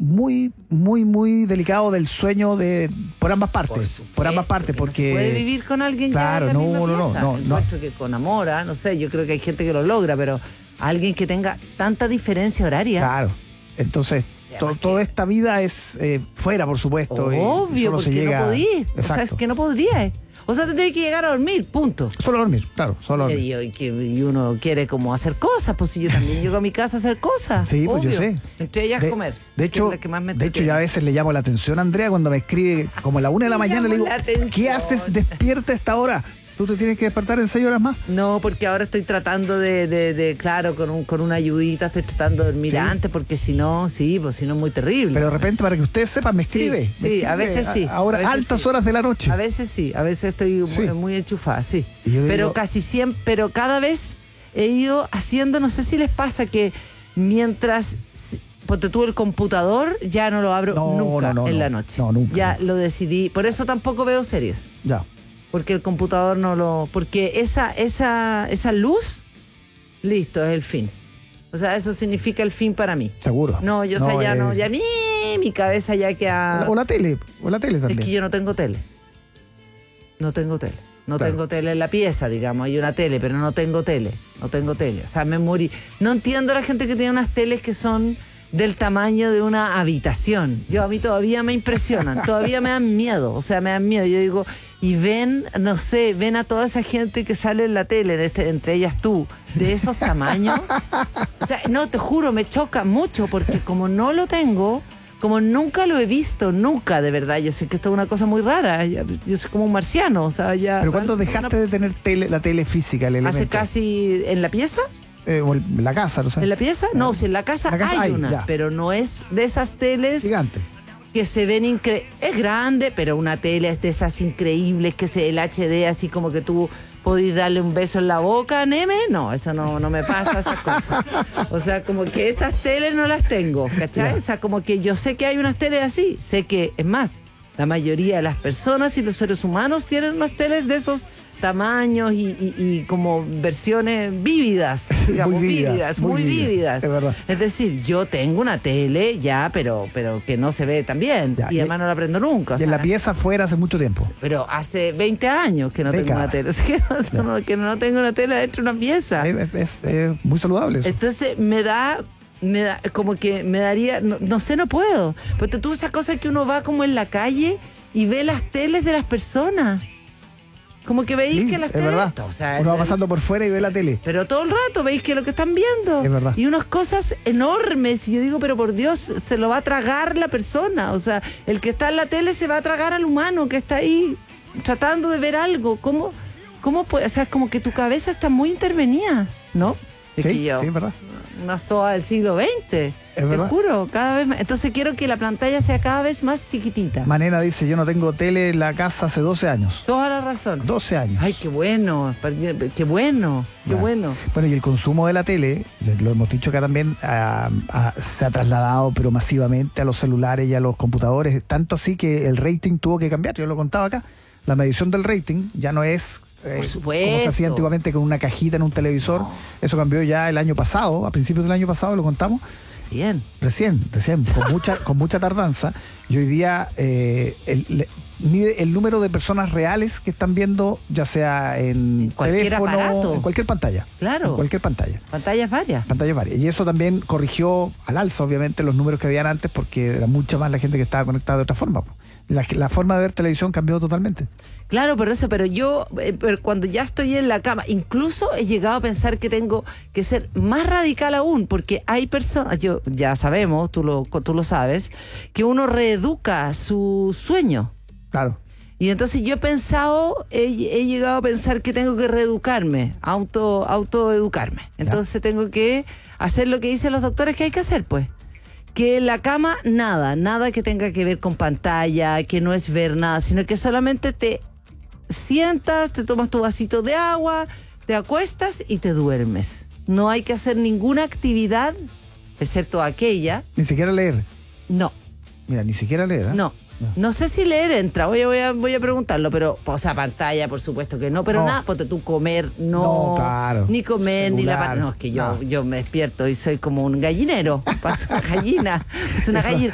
muy, muy, muy delicado del sueño por ambas partes. Por ambas partes, porque... No se puede vivir con alguien claro, ya en la misma pieza. No. Encuentro que con amor, no sé, yo creo que hay gente que lo logra, pero alguien que tenga tanta diferencia horaria. Claro, entonces... Toda esta vida es fuera, por supuesto. Obvio, porque no podís. O sea, es que no podría. O sea, tendría que llegar a dormir, punto. Solo dormir, claro, solo dormir. Y uno quiere como hacer cosas, pues si yo también llego a mi casa a hacer cosas. Sí, obvio. Pues yo sé. Entre ellas comer. De hecho, yo a veces le llamo la atención a Andrea cuando me escribe como a la 1 de la mañana, le digo, ¿qué haces despierta a esta hora? ¿Tú te tienes que despertar en 6 horas más? No, porque ahora estoy tratando claro, con una ayudita, estoy tratando de dormir antes, porque si no, pues si no es muy terrible. Pero de repente, para que ustedes sepan, me escribe. Sí, me escribe a veces sí. Ahora, altas horas de la noche. A veces sí, a veces estoy muy enchufada, sí. Pero casi siempre, pero cada vez he ido haciendo, no sé si les pasa que mientras... Porque tú el computador ya no lo abro nunca en la noche. No, nunca. Ya lo decidí. Por eso tampoco veo series. Ya. Porque el computador no lo... Porque esa luz, listo, es el fin. O sea, eso significa el fin para mí. Seguro. No, yo ya ni mi cabeza ya queda... O la tele también. Es que yo no tengo tele. No tengo tele en la pieza, digamos. Hay una tele, pero no tengo tele. O sea, me morí. No entiendo a la gente que tiene unas teles que son del tamaño de una habitación. A mí todavía me impresionan, todavía me dan miedo. O sea, me dan miedo. Yo digo, y ven a toda esa gente que sale en la tele, entre ellas tú, de esos tamaños. O sea, no, te juro, me choca mucho porque como no lo tengo... Como nunca lo he visto, nunca, de verdad. Yo sé que esto es una cosa muy rara. Yo soy como un marciano, o sea, ya... ¿Pero cuándo dejaste de tener la tele física, el elemento? ¿Hace casi en la pieza? O en la casa, no sé. ¿En la pieza? No, si en la casa hay una, ya. Pero no es de esas teles... Gigante. Que se ven es grande, pero una tele es de esas increíbles que el HD así como que tú podís darle un beso en la boca, Neme. No, eso no me pasa, esas cosas. O sea, como que esas teles no las tengo, ¿cachai? Yeah. O sea, como que yo sé que hay unas teles así. Sé que, es más, la mayoría de las personas y los seres humanos tienen unas teles de esos tamaños y como versiones vívidas, digamos, muy vívidas. Es verdad. Es decir, yo tengo una tele ya, pero que no se ve tan bien. Ya, y además no la prendo nunca. Y en la pieza afuera hace mucho tiempo. Pero hace 20 años que no tengo una tele. Es que no tengo una tele dentro de una pieza. Es muy saludable eso. Entonces me da como que me daría, no sé, no puedo. Porque tú esa cosa que uno va como en la calle y ve las teles de las personas. Como que veis que las teles... Es verdad. O sea, uno va pasando por fuera y ve la tele. Pero todo el rato veis que es lo que están viendo. Es verdad. Y unas cosas enormes. Y yo digo, pero por Dios, se lo va a tragar la persona. O sea, el que está en la tele se va a tragar al humano que está ahí tratando de ver algo. ¿Cómo puede? O sea, es como que tu cabeza está muy intervenida, ¿no? Sí, es verdad. Una SOA del siglo XX. Es verdad. Te juro, cada vez más. Entonces quiero que la pantalla sea cada vez más chiquitita. Manena dice, yo no tengo tele en la casa hace 12 años. Toda la razón. 12 años. Ay, qué bueno, qué bueno. Bueno, y el consumo de la tele, lo hemos dicho acá también, se ha trasladado pero masivamente a los celulares y a los computadores, tanto así que el rating tuvo que cambiar. Yo lo contaba acá, la medición del rating ya no es... Por supuesto. Como se hacía antiguamente con una cajita en un televisor. No. Eso cambió ya el año pasado, a principios del año pasado, lo contamos. Recién, con mucha tardanza. Y hoy día mide el número de personas reales que están viendo, ya sea en cualquier teléfono, aparato. En cualquier pantalla. Claro. En cualquier pantalla. Pantallas varias. Y eso también corrigió al alza, obviamente, los números que habían antes, porque era mucha más la gente que estaba conectada de otra forma. La forma de ver televisión cambió totalmente. Pero yo, cuando ya estoy en la cama, incluso he llegado a pensar que tengo que ser más radical aún, porque hay personas, ya sabemos, tú lo sabes, que uno reeduca su sueño. Claro. Y entonces yo he llegado a pensar que tengo que reeducarme, autoeducarme. Entonces tengo que hacer lo que dicen los doctores que hay que hacer, pues. Que en la cama, nada que tenga que ver con pantalla, que no es ver nada, sino que solamente te sientas, te tomas tu vasito de agua, te acuestas y te duermes. No hay que hacer ninguna actividad, excepto aquella. ¿Ni siquiera leer? No. Mira, ni siquiera leer, ¿eh? No sé si leer entra, voy a preguntarlo, pero, o sea, pantalla, por supuesto que no, pero nada, porque tú comer, claro. Ni comer, celular, ni la pantalla. No, es que yo me despierto y soy como un gallinero, paso una gallina, es una gallina.